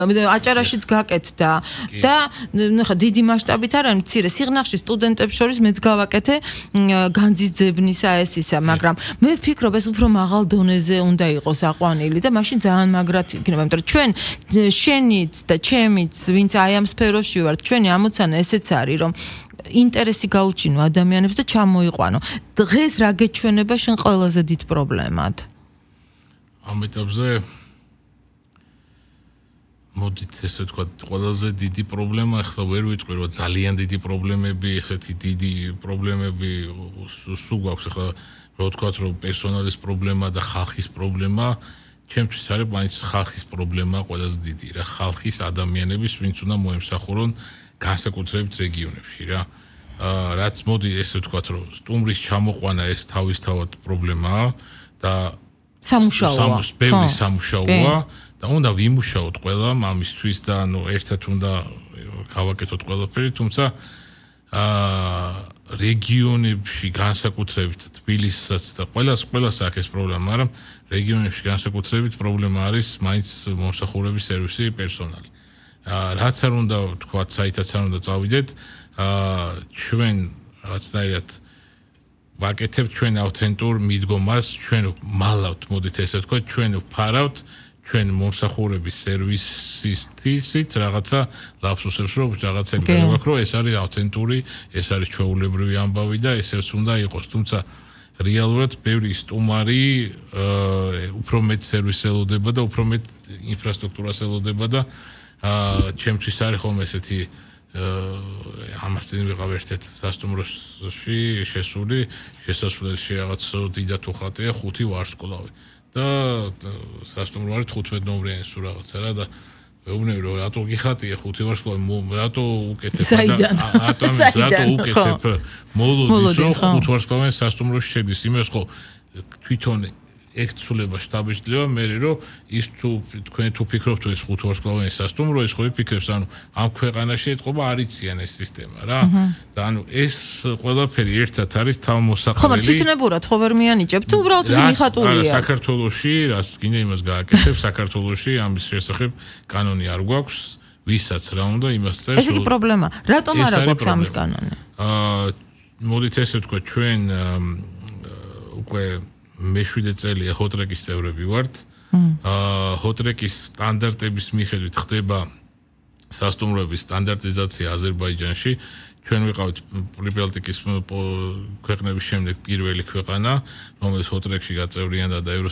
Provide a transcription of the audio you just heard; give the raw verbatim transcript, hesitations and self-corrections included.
აჭარაშიც გაკეთდა და ნახე დიდი მასშტაბით არ არის მცირე სიღნაღში სტუდენტებს შორის მეც გავაკეთე განძის ძებნისა ეს ისა მაგრამ მე ვფიქრობ ეს უფრო მაღალ დონეზე უნდა იყოს აყვანილი და მაშინ ძალიან მაგრად იქნება იმიტომ რომ ჩვენ შენიც და ჩემიც ვინც აი ამ სფეროში ვართ ჩვენი ამოცანა ესეც არის რომ ინტერესი გაუჩინო ადამიანებს და ჩამოიყვანო დღეს რა გეჩვენება შენ ყველაზე დიდ პრობლემად ამ ეტაპზე მოდით ესე ვთქვა ყველაზე დიდი პრობლემა ახლა ვერ ვიტყვი რომ ძალიან დიდი პრობლემები ესეთი დიდი პრობლემები სულ გვაქვს ახლა რო ვთქვათ რომ პერსონალის პრობლემა და ხალხის პრობლემა ჩემთვის არის მაინც ხალხის პრობლემა ყველაზე დიდი რა ხალხის ადამიანების ვინც უნდა მოემსახურონ განსაკუთრებით რეგიონებში რა რაც მოდი ესე ვთქვათ რომ სტუმრის ჩამოყვანა ეს თავისთავად პრობლემაა და სამუშაოა ბევრი სამუშაოა და უნდა ვიმუშაოთ ყველა ამისთვის და ანუ ერთად უნდა გავაკეთოთ ყველაფერი თუმცა აა რეგიონებში განსაკუთრებით თბილისსაც და ყველას ყველას აქვს ეს პრობლემა მაგრამ რეგიონებში განსაკუთრებით პრობლემა არის მაინც მომსახურების სერვისი პერსონალი აა რაც არ უნდა თქვა საითაც არ უნდა წავიდეთ აა ჩვენ რაღაცნაირად ვაკეთებთ ჩვენ ავთენტურ მიდგომას ჩვენ მალავთ მოდით ესე ვთქვა ჩვენ ვფარავთ ჩვენ მომსახურების სერვისისთვის რაღაცა ლაფსუსებს რომ რაღაცა გვაქვს რომ ეს არის ავთენტური ეს არის ჩვეულებრივი ამბავი და ესეც უნდა იყოს თუმცა რეალურად ბევრი სტუმარი უფრო მეტ სერვისს ელოდება და უფრო მეტ ინფრასტრუქტურას ელოდება და ჩემთვის არის ხოლმე ესეთი ამას წინ ვიყავ ერთ-ერთ სასტუმროში შესული შესასვლელში რაღაც დიდად უხატია ხუთი ვარსკვლავი და სასტუმრო არის თხუთმეტ ნომრიანი სულ რაღაცა რა და ვეუბნები რომ რატო გიხატია ხუთი ვარსკვლავი რატო უკეთებ და რატო უკეთებ მოლოდის რომ ხუთ ვარსკვლავიან სასტუმროში შედის იმას ხო თვითონ ექცულება შტაბეშლება მე რომ ის თუ თქვენ თუ ფიქრობთ ეს ხუთ ვარსკვლავიანი სასტუმრო ის ხო ფიქრებს ანუ ამ ქვეყანაში ეთყობა არიციან ეს სისტემა რა და ანუ ეს ყველაფერი ერთად არის თავმოსაყრელი ხო თვითნებურად ხო ვერ მიანიჭებ თუ უბრალოდ ის მიხატულია საქართველოში რას გინდა იმას გააკეთებ საქართველოში ამის შესახებ კანონი არ გვაქვს ვისაც რა უნდა იმას წერს ეს იგი პრობლემა რატომ არ აქვს ამის კანონი აა მოდით ესე ვთქვა ჩვენ უკვე მეშვიდე წელია ჰოტრეკის წევრები ვართ. აა ჰოტრეკის სტანდარტების მიხედვით ხდება სასტუმროების სტანდარტიზაცია აზერბაიჯანში. ჩვენ ვიყავით პრიბალტიკის ქვეყნების შემდეგ პირველი ქვეყანა, რომელიც ჰოტრეკში გაწევრიანდა და